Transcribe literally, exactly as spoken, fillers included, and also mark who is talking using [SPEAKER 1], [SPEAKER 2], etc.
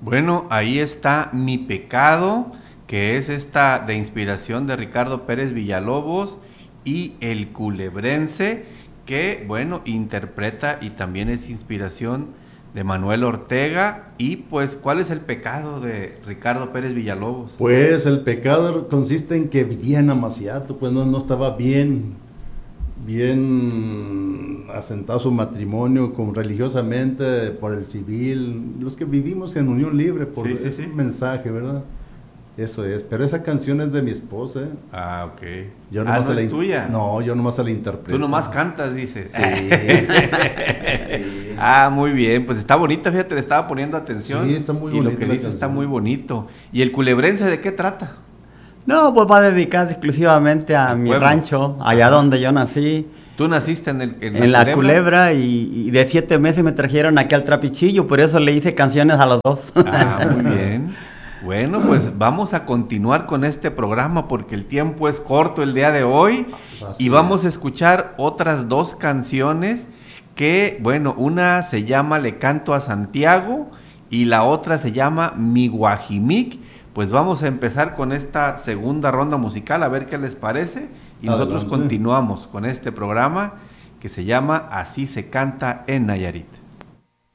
[SPEAKER 1] Bueno, ahí está Mi Pecado, que es esta de inspiración de Ricardo Pérez Villalobos, y El Culebrense, que, bueno, interpreta y también es inspiración de Manuel Ortega. Y pues, ¿cuál es el pecado de Ricardo Pérez Villalobos?
[SPEAKER 2] Pues el pecado consiste en que vivía en Amaciato, pues no, no estaba bien, bien asentado su matrimonio con, religiosamente por el civil, los que vivimos en unión libre, por,
[SPEAKER 1] Sí, sí,
[SPEAKER 2] es
[SPEAKER 1] sí.
[SPEAKER 2] un mensaje, ¿verdad? Eso es, pero esa canción es de mi esposa, ¿eh?
[SPEAKER 1] Ah, ok.
[SPEAKER 2] Yo
[SPEAKER 1] Ah,
[SPEAKER 2] nomás
[SPEAKER 1] ¿no
[SPEAKER 2] se la
[SPEAKER 1] es
[SPEAKER 2] in-
[SPEAKER 1] tuya?
[SPEAKER 2] No, yo nomás se la interpreto.
[SPEAKER 1] Tú nomás cantas, dices.
[SPEAKER 2] Sí, sí.
[SPEAKER 1] Ah, muy bien, pues está bonita, fíjate, le estaba poniendo atención.
[SPEAKER 2] Sí, está muy
[SPEAKER 1] y lo
[SPEAKER 2] bonita
[SPEAKER 1] que
[SPEAKER 2] la
[SPEAKER 1] dice está
[SPEAKER 2] canción.
[SPEAKER 1] muy bonito. ¿Y el culebrense de qué trata?
[SPEAKER 3] No, pues va dedicado exclusivamente a
[SPEAKER 1] Al
[SPEAKER 3] mi
[SPEAKER 1] pueblo.
[SPEAKER 3] rancho, allá
[SPEAKER 1] Ajá.
[SPEAKER 3] donde yo nací,
[SPEAKER 1] ¿Tú naciste en, el, en,
[SPEAKER 3] en
[SPEAKER 1] la
[SPEAKER 3] la
[SPEAKER 1] culebra?
[SPEAKER 3] culebra, y, y de siete meses me trajeron aquí al Trapichillo, por eso le hice canciones a los dos.
[SPEAKER 1] Ah, muy bien. Bueno, pues vamos a continuar con este programa porque el tiempo es corto el día de hoy.
[SPEAKER 2] Así
[SPEAKER 1] Y vamos
[SPEAKER 2] es.
[SPEAKER 1] a escuchar otras dos canciones que, bueno, una se llama Le Canto a Santiago y la otra se llama Mi Guajimic. Pues vamos a empezar con esta segunda ronda musical, a ver qué les parece. Y nosotros
[SPEAKER 2] Adelante.
[SPEAKER 1] continuamos con este programa que se llama Así se canta en Nayarit.